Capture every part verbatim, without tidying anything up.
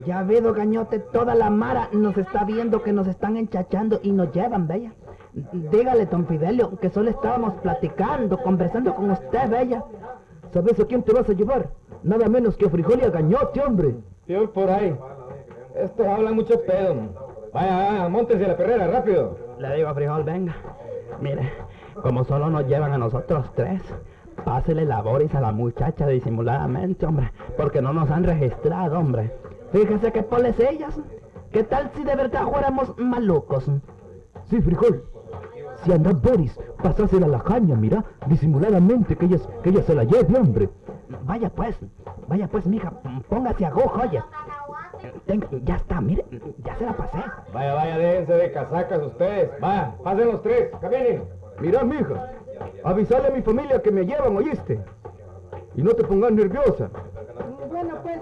Ya ve, don Gañote, toda la mara nos está viendo que nos están enchachando y nos llevan, bella. Dígale, don Fidelio, que solo estábamos platicando, conversando con usted, bella. ¿Sabes a quién te vas a llevar? Nada menos que a Frijol y a Gañote, hombre. Tío, por ahí. Estos hablan mucho pedo. Vaya, vaya, móntese a la perrera, rápido. Le digo a Frijol, venga. Mire, como solo nos llevan a nosotros tres, pásele la Boris a la muchacha disimuladamente, hombre, porque no nos han registrado, hombre. Fíjese que polecillas. ¿Qué tal si de verdad fuéramos malucos? Sí, Frijol. Si anda Boris, pasásela a la caña, mira, disimuladamente, que ella, que ella se la lleve, hombre. Vaya pues, vaya pues, mija, póngase a gojo, oye. Ten, ya está, mire, ya se la pasé. Vaya, vaya, déjense de casacas ustedes. Vaya, pasen los tres, caminen. Mira, mija, avisale a mi familia que me llevan, ¿oíste? Y no te pongas nerviosa. Bueno, pues.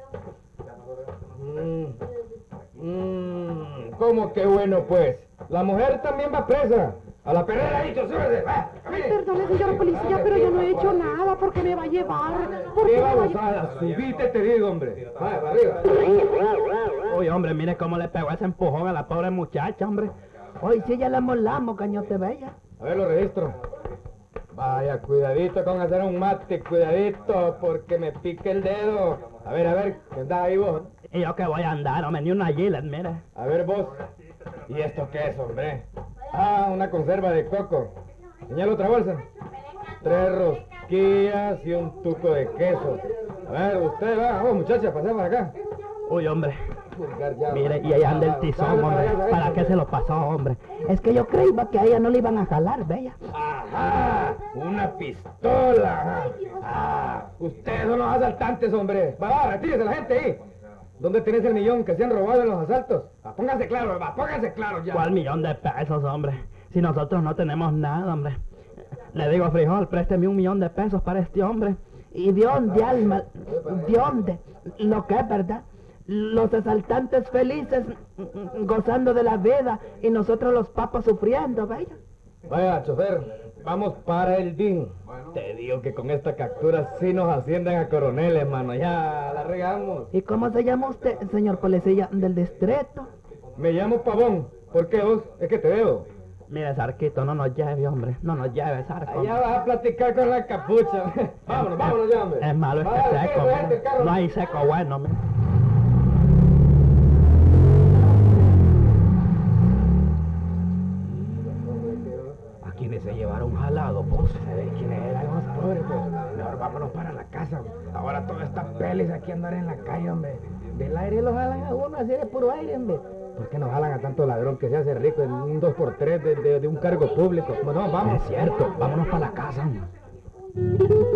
Mm, mm, ¿Cómo que bueno, pues? La mujer también va presa. A la perrera, dicho, súbese. Va, camine. Perdone, señor policía, pero yo no he hecho nada. ¿Por qué me va a llevar? ¿Por ¡Qué qué me va a llevar? babosada! Subite, te digo, hombre. Vaya, para arriba. Uy, hombre, mire cómo le pegó ese empujón a la pobre muchacha, hombre. Hoy sí ya la molamos, Gañote bella. A ver, lo registro. Vaya, cuidadito con hacer un mate, cuidadito, porque me pique el dedo. A ver, a ver, ¿qué andás ahí vos? Y yo que voy a andar, hombre, ni una gilet, mire. A ver vos. ¿Y esto qué es, hombre? Ah, una conserva de coco. Señala otra bolsa. Tres rosquillas y un tuco de queso. A ver, usted va, vamos muchacha, pasemos para acá. Uy, hombre. Pulgar ya, Mire, va. y ahí anda el tizón, Dale, hombre. dale, dale, ¿Para dale. qué se lo pasó, hombre? Es que yo creía que a ella no le iban a jalar, bella. ¡Ajá! ¡Una pistola! ¡Ah! Ustedes son los asaltantes, hombre. Va, va, retírese la gente ahí. ¿Dónde tenés el millón que se han robado en los asaltos? Ah, pónganse claro, va, pónganse claro ya. ¿Cuál millón de pesos, hombre? Si nosotros no tenemos nada, hombre. Le digo a Frijol, présteme un millón de pesos para este hombre. ¿Y de dónde, alma? ¿De dónde? Lo que es verdad. Los asaltantes felices, gozando de la vida, y nosotros los papas sufriendo, bella. Vaya, chofer, vamos para el D I N. Te digo que con esta captura sí nos ascienden a coroneles, mano. Ya la regamos. ¿Y cómo se llama usted, señor policía del distrito? Me llamo Pavón. ¿Por qué vos? Es que te veo. Mire, Sarquito, no nos lleve, hombre. No nos lleve, Sarco. Allá vas a platicar con la capucha. Vámonos, vámonos ya, hombre. Es malo este Vaya, seco, retírese, gente, el hombre. carro. No hay seco bueno, hombre. ¿A quiénes se llevaron jalado, vos? ¿Sabés quiénes eran los pobres, vos? Mejor vámonos para la casa. Ahora todas estas pelis aquí andar en la calle, hombre. Del aire los jalan a uno, así de puro aire, hombre. ¿Por qué nos jalan a tanto ladrón que se hace rico en un dos por tres de, de, de un cargo público? Bueno, vamos. Es cierto, vámonos para la casa, hombre.